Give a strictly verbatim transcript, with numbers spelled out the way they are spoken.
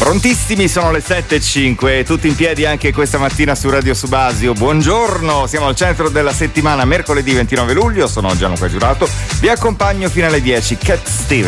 Prontissimi, sono le sette e cinque, tutti in piedi anche questa mattina su Radio Subasio. Buongiorno, siamo al centro della settimana, mercoledì ventinove luglio, sono Gianluca Giurato, vi accompagno fino alle dieci. Cat Stevens.